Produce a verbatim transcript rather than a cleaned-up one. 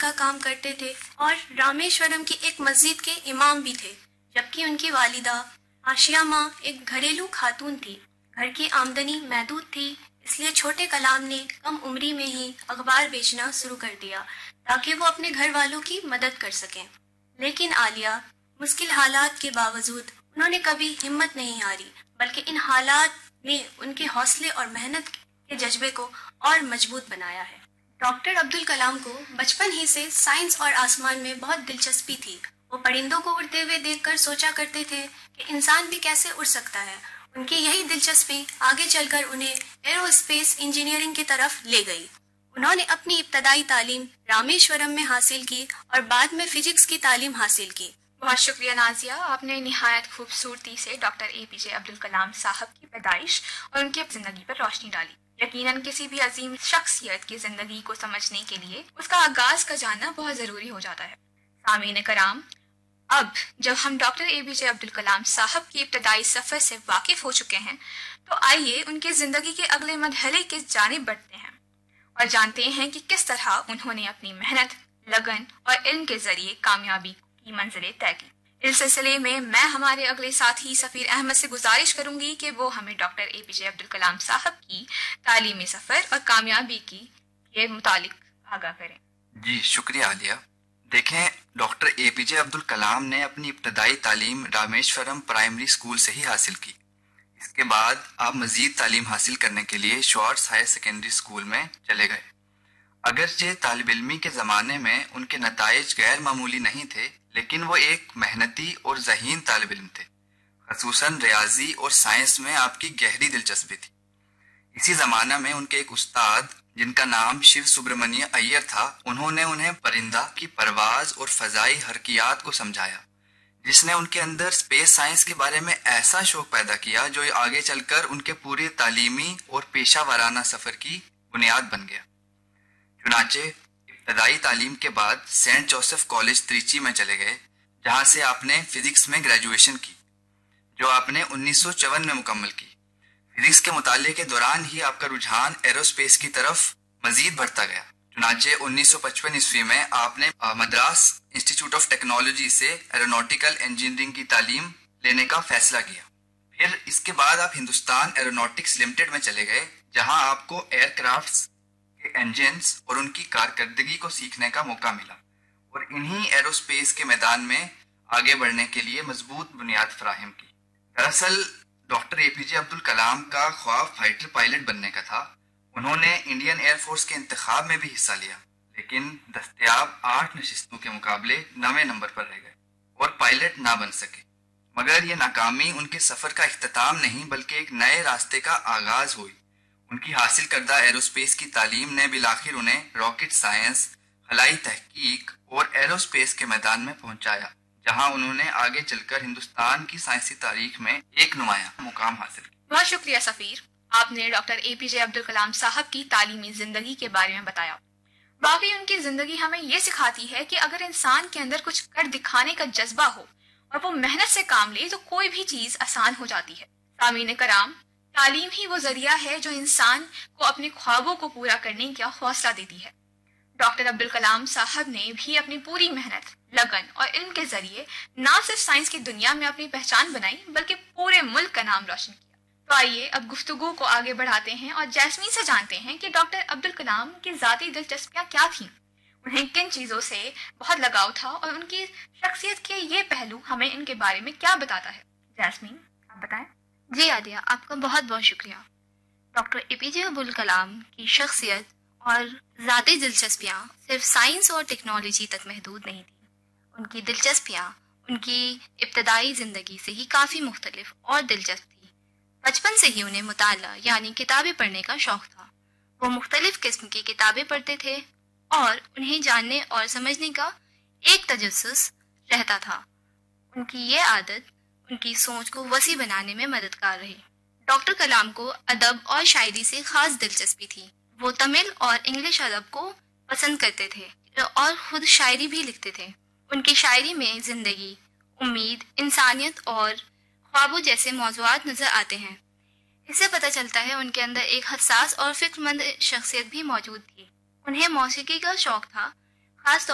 کا کام کرتے تھے اور رامیشورم کی ایک مسجد کے امام بھی تھے، جبکہ ان کی والدہ آشیا ماں ایک گھریلو خاتون تھی۔ گھر کی آمدنی محدود تھی، اس لیے چھوٹے کلام نے کم عمری میں ہی اخبار بیچنا شروع کر دیا تاکہ وہ اپنے گھر والوں کی مدد کر سکیں۔ لیکن عالیہ مشکل حالات کے باوجود انہوں نے کبھی ہمت نہیں ہاری، بلکہ ان حالات نے ان کے حوصلے اور محنت کے جذبے کو اور مضبوط بنایا ہے۔ ڈاکٹر عبدالکلام کو بچپن ہی سے سائنس اور آسمان میں بہت دلچسپی تھی۔ وہ پرندوں کو اڑتے ہوئے دیکھ کر سوچا کرتے تھے کہ انسان بھی کیسے اڑ سکتا ہے۔ ان کی یہی دلچسپی آگے چل کر انہیں ایرو اسپیس انجینئرنگ کی طرف لے گئی۔ انہوں نے اپنی ابتدائی تعلیم رامیشورم میں حاصل کی اور بعد میں فزکس کی تعلیم حاصل کی۔ بہت شکریہ نازیہ، آپ نے نہایت خوبصورتی سے ڈاکٹر اے پی جے عبدالکلام صاحب کی پیدائش اور ان کی زندگی پر روشنی ڈالی۔ یقیناً کسی بھی عظیم شخصیت کی زندگی کو سمجھنے کے لیے اس کا آغاز کا جاننا بہت ضروری ہو جاتا ہے۔ سامعین کرام، اب جب ہم ڈاکٹر اے پی جے عبدالکلام صاحب کی ابتدائی سفر سے واقف ہو چکے ہیں، تو آئیے ان کی زندگی کے اگلے مرحلے کی جانب بڑھتے ہیں اور جانتے ہیں کہ کس طرح انہوں نے اپنی محنت، لگن اور علم کے ذریعے کامیابی کی منزلیں طے کی۔ اس سلسلے میں میں ہمارے اگلے ساتھی سفیر احمد سے گزارش کروں گی کہ وہ ہمیں ڈاکٹر اے پی جے عبدالکلام صاحب کی تعلیمی سفر اور کامیابی کی کے متعلق آگاہ کریں۔ جی شکریہ عالیہ۔ دیکھیں، ڈاکٹر اے پی جے عبدالکلام نے اپنی ابتدائی تعلیم رامیشورم پرائمری اسکول سے ہی حاصل کی۔ اس کے بعد آپ مزید تعلیم حاصل کرنے کے لیے شارٹس ہائر سیکنڈری اسکول میں چلے گئے۔ اگرچہ طالب علمی کے زمانے میں ان کے نتائج غیر معمولی نہیں تھے، لیکن وہ ایک محنتی اور ذہین طالب علم تھے۔ خصوصاً ریاضی اور سائنس میں آپ کی گہری دلچسپی تھی۔ اسی زمانہ میں ان کے ایک استاد جن کا نام شیو سبرمنیہ ایئر تھا، انہوں نے انہیں پرندہ کی پرواز اور فضائی حرکیات کو سمجھایا، جس نے ان کے اندر اسپیس سائنس کے بارے میں ایسا شوق پیدا کیا جو آگے چل کر ان کے پورے تعلیمی اور پیشہ ورانہ سفر کی بنیاد بن گیا۔ چنانچہ ابتدائی تعلیم کے بعد سینٹ جوسف کالج تریچی میں چلے گئے، جہاں سے آپ نے فزکس میں گریجویشن کی، جو آپ نے انیس سو چون میں مکمل کی۔ فزکس کے مطالعے کے دوران ہی آپ کا رجحان ایروسپیس کی طرف مزید بڑھتا گیا۔ چنانچہ انیس سو پچپن عیسوی میں آپ نے مدراس انسٹیٹیوٹ آف ٹیکنالوجی سے ایروناٹیکل انجینئرنگ کی تعلیم لینے کا فیصلہ کیا۔ پھر اس کے بعد آپ ہندوستان ایروناٹکس لمیٹڈ میں چلے گئے، جہاں آپ کو ایئر کرافٹس کے انجنز اور ان کی کارکردگی کو سیکھنے کا موقع ملا، اور انہی ایروسپیس کے میدان میں آگے بڑھنے کے لیے مضبوط بنیاد فراہم کی۔ دراصل ڈاکٹر اے پی جے عبدالکلام کا خواب فائٹر پائلٹ بننے کا تھا۔ انہوں نے انڈین ایئر فورس کے انتخاب میں بھی حصہ لیا، لیکن دستیاب آٹھ نشستوں کے مقابلے نویں نمبر پر رہ گئے اور پائلٹ نہ بن سکے۔ مگر یہ ناکامی ان کے سفر کا اختتام نہیں، بلکہ ایک نئے راستے کا آغاز ہوئی۔ ان کی حاصل کردہ ایروسپیس کی تعلیم نے بالآخر انہیں راکٹ سائنس، خلائی تحقیق اور ایروسپیس کے میدان میں پہنچایا، جہاں انہوں نے آگے چل کر ہندوستان کی سائنسی تاریخ میں ایک نمایاں مقام حاصل کیا۔ بہت شکریہ سفیر، آپ نے ڈاکٹر اے پی جے عبدالکلام صاحب کی تعلیمی زندگی کے بارے میں بتایا۔ باقی ان کی زندگی ہمیں یہ سکھاتی ہے کہ اگر انسان کے اندر کچھ کر دکھانے کا جذبہ ہو اور وہ محنت سے کام لے تو کوئی بھی چیز آسان ہو جاتی ہے۔ سامعین کرام، تعلیم ہی وہ ذریعہ ہے جو انسان کو اپنے خوابوں کو پورا کرنے کا حوصلہ دیتی ہے۔ ڈاکٹر عبدالکلام صاحب نے بھی اپنی پوری محنت، لگن اور علم کے ذریعے نہ صرف سائنس کی دنیا میں اپنی پہچان بنائی بلکہ پورے ملک کا نام روشن کیا۔ تو آئیے اب گفتگو کو آگے بڑھاتے ہیں اور جیسمین سے جانتے ہیں کہ ڈاکٹر عبدالکلام کی ذاتی دلچسپیاں کیا تھیں، انہیں کن چیزوں سے بہت لگاؤ تھا اور ان کی شخصیت کے یہ پہلو ہمیں ان کے بارے میں کیا بتاتا ہے۔ جیسمین، آپ بتائیں۔ جی عالیہ، آپ کا بہت بہت شکریہ۔ ڈاکٹر اے پی جے عبدالکلام کی شخصیت اور ذاتی دلچسپیاں صرف سائنس اور ٹیکنالوجی تک محدود نہیں تھیں۔ ان کی دلچسپیاں ان کی ابتدائی زندگی سے ہی کافی مختلف اور دلچسپ تھی۔ بچپن سے ہی انہیں مطالعہ یعنی کتابیں پڑھنے کا شوق تھا۔ وہ مختلف قسم کی کتابیں پڑھتے تھے اور انہیں جاننے اور سمجھنے کا ایک تجسس رہتا تھا۔ ان کی یہ عادت ان کی سوچ کو وسیع بنانے میں مددگار رہی۔ ڈاکٹر کلام کو ادب اور شاعری سے خاص دلچسپی تھی۔ وہ تمل اور انگلش ادب کو پسند کرتے تھے اور خود شاعری بھی لکھتے تھے۔ ان کی شاعری میں زندگی، امید، انسانیت اور خوابوں جیسے موضوعات نظر آتے ہیں۔ اس سے پتہ چلتا ہے ان کے اندر ایک حساس اور فکر مند شخصیت بھی موجود تھی۔ انہیں موسیقی کا شوق تھا، خاص طور